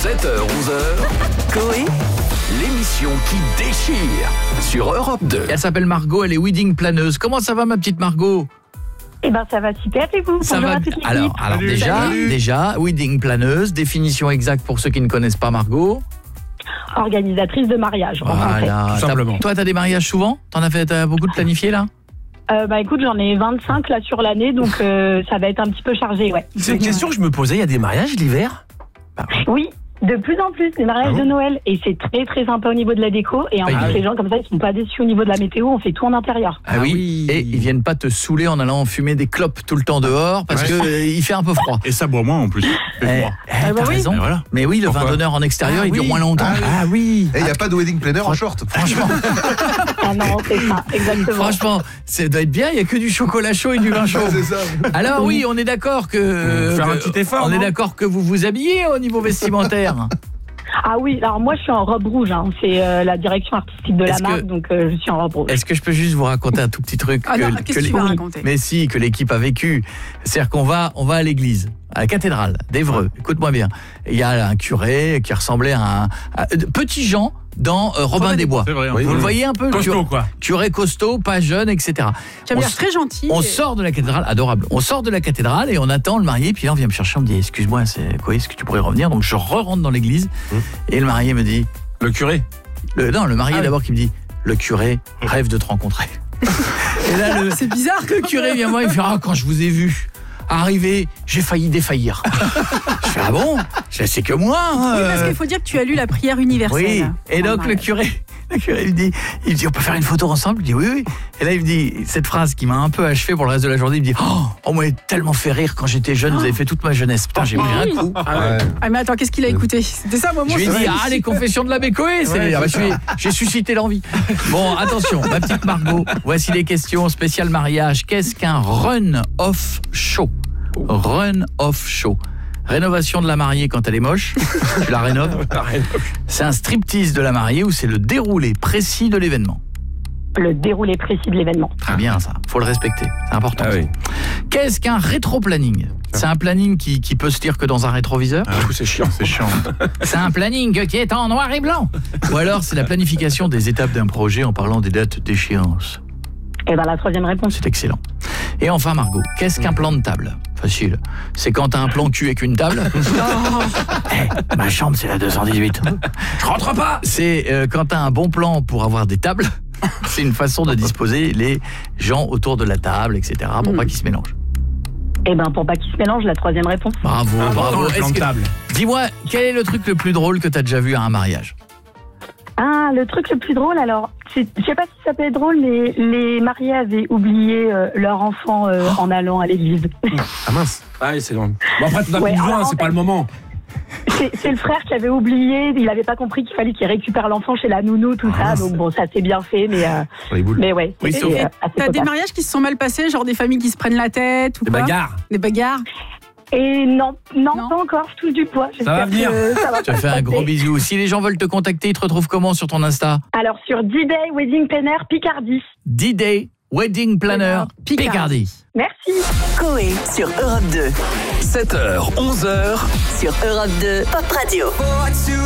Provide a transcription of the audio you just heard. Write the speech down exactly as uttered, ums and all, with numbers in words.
sept heures onze heures, Coé, l'émission qui déchire sur Europe deux. Elle s'appelle Margot, elle est wedding planeuse. Comment ça va ma petite Margot ? Eh ben ça va super et vous? Ça Bonjour va. à toute l'équipe. Alors, alors Salut. déjà, Salut. déjà, wedding planeuse, définition exacte pour ceux qui ne connaissent pas Margot. Organisatrice de mariage. en français. Voilà. Tout T'as- simplement. Toi, t'as des mariages souvent ? T'en as fait t'as beaucoup de planifiés là ? Euh, bah écoute, j'en ai vingt-cinq là sur l'année, donc euh, ça va être un petit peu chargé, ouais. C'est une question que je me posais, il y a des mariages l'hiver ? Oui, de plus en plus, des mariages Ah bon de Noël. Et c'est très très sympa au niveau de la déco. Et en Ah plus, oui. les gens comme ça, ils sont pas déçus au niveau de la météo. On fait tout en intérieur. Ah oui. Et ils viennent pas te saouler en allant fumer des clopes tout le temps dehors parce Ouais. que euh, il fait un peu froid. Et ça boit moins en plus. Eh, Fait eh, froid. t'as bah oui. raison. Et voilà. Mais oui, le vin Pourquoi d'honneur en extérieur, Ah il dure oui. moins longtemps. Ah oui. Et il n'y a pas de wedding planner en short. Franchement, Ah non, c'est ça, exactement. franchement, ça doit être bien, il y a que du chocolat chaud et du vin chaud. C'est ça. Alors oui, on est d'accord que Faire un que- petit effort, On est non d'accord que vous vous habillez au niveau vestimentaire. Ah oui, alors moi je suis en robe rouge. Hein. C'est euh, la direction artistique de la Est-ce que- marque, donc euh, je suis en robe rouge. Est-ce que je peux juste vous raconter un tout petit truc Ah non, qu'est-ce que tu vas les- raconter ? Mais si, que l'équipe a vécu. C'est-à-dire qu'on va, on va à l'église, à la cathédrale d'Évreux. Écoute-moi bien. Il y a un curé qui ressemblait à un à- petit Jean dans euh, Robin des Bois. C'est vrai. hein. Oui. Vous le voyez un peu, le Costaud, curé, quoi. curé costaud, pas jeune, et cetera. J'aime On bien, s- très gentil. On et- sort de la cathédrale, adorable. On sort de la cathédrale et on attend le marié. Puis là, on vient me chercher, on me dit, excuse-moi, c'est quoi, est-ce que tu pourrais revenir ? Donc je re-rentre dans l'église et le marié me dit, Le curé. le, non, le marié Ah oui. d'abord qui me dit, le curé rêve de te rencontrer. Et là, le, C'est bizarre. le curé vient moi, il fait, ah, quand je vous ai vu arriver, j'ai failli défaillir. Je fais, ah bon ? Je fais, c'est que moi. hein, Oui, parce euh. qu'il faut dire que tu as lu la prière universelle. Oui, et Pendant donc le le mariage. curé, le curé il dit, il dit on peut faire une photo ensemble. Je dis oui oui. Et là il me dit cette phrase qui m'a un peu achevé pour le reste de la journée. Il me dit oh, on m'a tellement fait rire quand j'étais jeune. Vous avez fait toute ma jeunesse. Putain j'ai pris un coup. Ouais. Ah mais attends, qu'est-ce qu'il a écouté ? C'était ça, moi, Je lui ai dit ah les confessions de l'abbé Coé. c'est- Ouais, ah, bah, c'est je suis- J'ai suscité l'envie. Bon attention ma petite Margot. Voici les questions spéciales mariage. Qu'est-ce qu'un run-off show ? Run-off show. Rénovation de la mariée quand elle est moche, tu la rénoves. C'est un striptease de la mariée ou c'est le déroulé précis de l'événement. Le déroulé précis de l'événement. Très bien ça, faut le respecter, c'est important. Ah oui. Qu'est-ce qu'un rétro-planning ? C'est un planning qui, qui peut se lire que dans un rétroviseur. Du coup, c'est chiant. C'est chiant. C'est un planning qui est en noir et blanc. Ou alors c'est la planification des étapes d'un projet en parlant des dates d'échéance. Et ben la troisième réponse. C'est excellent. Et enfin Margot, qu'est-ce qu'un plan de table ? Facile. C'est quand t'as un plan cul avec une table. Eh, ma chambre c'est la deux cent dix-huit. Je rentre pas. C'est euh, quand t'as un bon plan pour avoir des tables. C'est une façon de disposer les gens autour de la table, et cetera pour pas qu'ils se mélangent. Et ben pour pas qu'ils se mélangent, la troisième réponse. Bravo, bravo. le plan Est-ce de que- table. Dis-moi, quel est le truc le plus drôle que t'as déjà vu à un mariage ? Ah, le truc le plus drôle, alors, c'est- je sais pas si ça peut être drôle, mais les mariés avaient oublié euh, leur enfant euh, en allant à l'église. Ah mince. Ah oui, c'est drôle. Bon après, t'en as Ouais, plus besoin, alors, en c'est fait- pas le moment. C'est c'est le frère qui avait oublié, il avait pas compris qu'il fallait qu'il récupère l'enfant chez la nounou, tout ça, donc bon, ça s'est bien fait, mais, euh, Sur les boules. mais ouais. Oui, c'était, sauf- euh, assez T'as des cocasse. mariages qui se sont mal passés, genre des familles qui se prennent la tête ou Des quoi ? bagarres. Des bagarres. Et non, non, Non. pas encore, je touche du poids. Ça va j'espère venir. que ça va Je te pas fais se un gros passer. bisou. Si les gens veulent te contacter, ils te retrouvent comment sur ton Insta ? Alors, sur D-Day Wedding Planner Picardie. D-Day Wedding Planner Picardie. Picardie. Merci. Coé sur Europe deux. sept heures onze heures. Sur Europe deux, Pop Radio.